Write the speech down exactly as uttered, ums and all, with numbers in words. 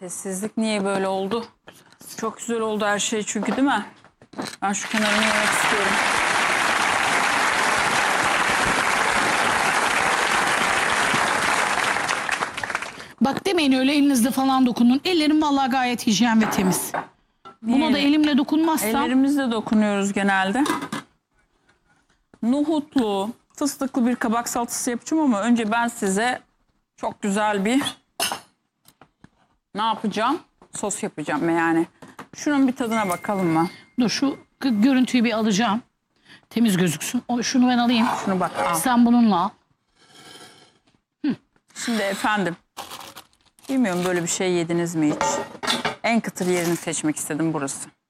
Sessizlik niye böyle oldu? Çok güzel oldu her şey çünkü, değil mi? Ben şu kenarını yemek istiyorum. Bak demeyin öyle elinizle falan dokunun. Ellerim vallahi gayet hijyen ve temiz. Buna Niye? da elimle dokunmazsam. Ellerimizle dokunuyoruz genelde. Nohutlu, fıstıklı bir kabak salatası yapacağım ama önce ben size çok güzel bir ne yapacağım? Sos yapacağım yani. Şunun bir tadına bakalım mı? Dur şu görüntüyü bir alacağım. Temiz gözüksün. O, şunu ben alayım. Şunu bak. Al. Sen bununla al. Şimdi efendim, bilmiyorum böyle bir şey yediniz mi hiç? En kıtır yerini seçmek istedim burası.